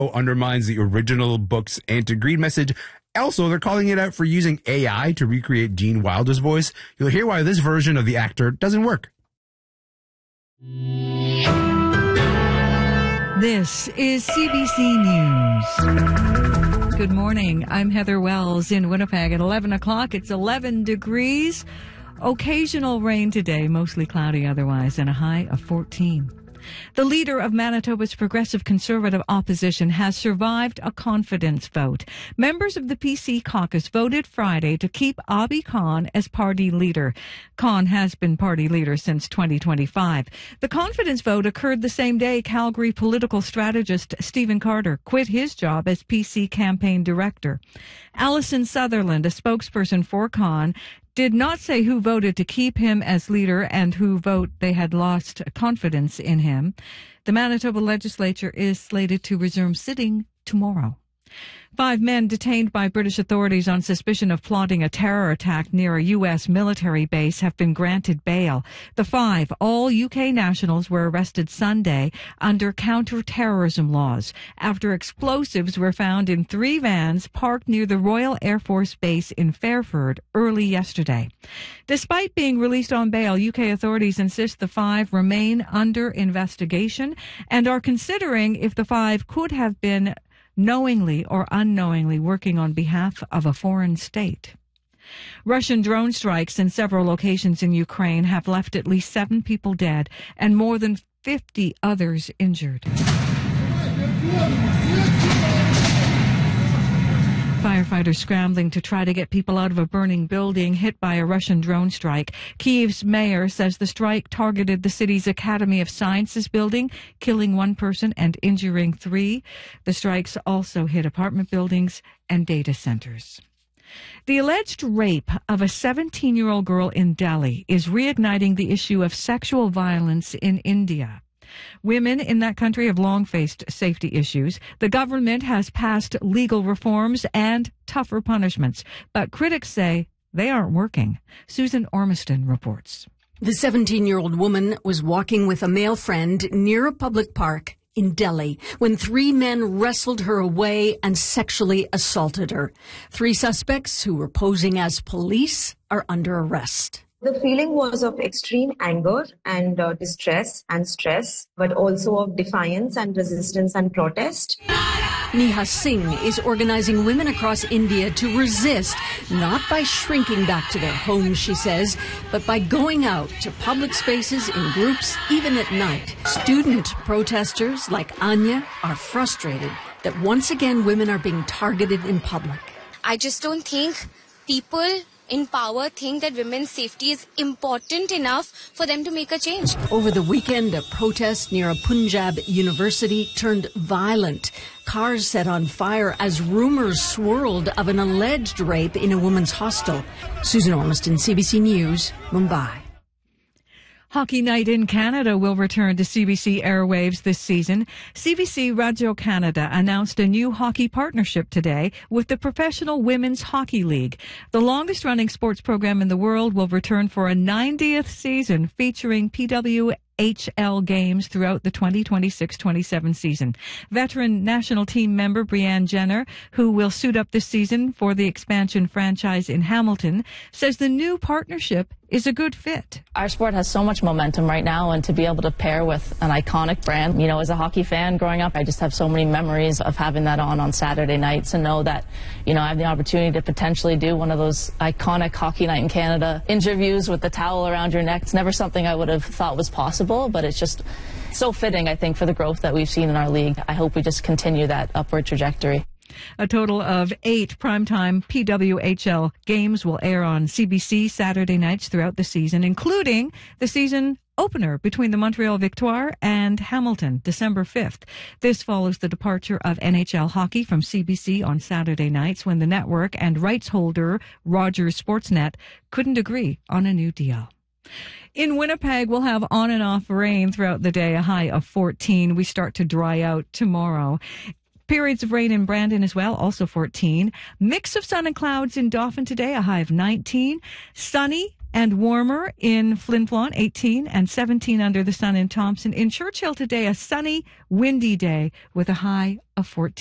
undermines the original book's anti-greed message. Also, they're calling it out for using AI to recreate Gene Wilder's voice. You'll hear why this version of the actor doesn't work. This is CBC News. Good morning. I'm Heather Wells in Winnipeg. At 11 o'clock, it's 11 degrees. Occasional rain today, mostly cloudy otherwise, and a high of 14. The leader of Manitoba's Progressive Conservative opposition has survived a confidence vote. Members of the PC caucus voted Friday to keep Abhi Khan as party leader. Khan has been party leader since 2025. The confidence vote occurred the same day Calgary political strategist Stephen Carter quit his job as PC campaign director. Alison Sutherland, a spokesperson for Khan, did not say who voted to keep him as leader and who vote they had lost confidence in him. The Manitoba legislature is slated to resume sitting tomorrow. 5 men detained by British authorities on suspicion of plotting a terror attack near a U.S. military base have been granted bail. The 5, all UK nationals, were arrested Sunday under counter-terrorism laws after explosives were found in 3 vans parked near the Royal Air Force Base in Fairford early yesterday. Despite being released on bail, UK authorities insist the 5 remain under investigation and are considering if the 5 could have been knowingly or unknowingly working on behalf of a foreign state. Russian drone strikes in several locations in Ukraine have left at least 7 people dead and more than 50 others injured. Firefighters scrambling to try to get people out of a burning building hit by a Russian drone strike. Kyiv's mayor says the strike targeted the city's Academy of Sciences building, killing 1 person and injuring 3. The strikes also hit apartment buildings and data centers. The alleged rape of a 17-year-old girl in Delhi is reigniting the issue of sexual violence in India. Women in that country have long faced safety issues. The government has passed legal reforms and tougher punishments, but critics say they aren't working. Susan Ormiston reports. The 17-year-old woman was walking with a male friend near a public park in Delhi when 3 men wrestled her away and sexually assaulted her. 3 suspects who were posing as police are under arrest. The feeling was of extreme anger and distress and stress, but also of defiance and resistance and protest. Neha Singh is organizing women across India to resist, not by shrinking back to their homes, she says, but by going out to public spaces in groups, even at night. Student protesters like Anya are frustrated that once again women are being targeted in public. I just don't think people in power think that women's safety is important enough for them to make a change. Over the weekend, a protest near a Punjab university turned violent. Cars set on fire as rumors swirled of an alleged rape in a women's hostel. Susan Ormiston, CBC News, Mumbai. Hockey Night in Canada will return to CBC airwaves this season. CBC Radio Canada announced a new hockey partnership today with the Professional Women's Hockey League. The longest-running sports program in the world will return for a 90th season featuring PWHL games throughout the 2026-27 season. Veteran national team member Brianne Jenner, who will suit up this season for the expansion franchise in Hamilton, says the new partnership is a good fit. Our sport has so much momentum right now, and to be able to pair with an iconic brand, as a hockey fan growing up, I just have so many memories of having that on Saturday nights and know that, I have the opportunity to potentially do one of those iconic Hockey Night in Canada interviews with the towel around your neck. It's never something I would have thought was possible, but it's just so fitting, I think, for the growth that we've seen in our league. I hope we just continue that upward trajectory. A total of 8 primetime PWHL games will air on CBC Saturday nights throughout the season, including the season opener between the Montreal Victoire and Hamilton, December 5th. This follows the departure of NHL hockey from CBC on Saturday nights when the network and rights holder Rogers Sportsnet couldn't agree on a new deal. In Winnipeg, we'll have on and off rain throughout the day, a high of 14. We start to dry out tomorrow. Periods of rain in Brandon as well, also 14. Mix of sun and clouds in Dauphin today, a high of 19. Sunny And warmer in Flin Flon, 18, and 17 under the sun in Thompson. In Churchill today, a sunny, windy day with a high of 14.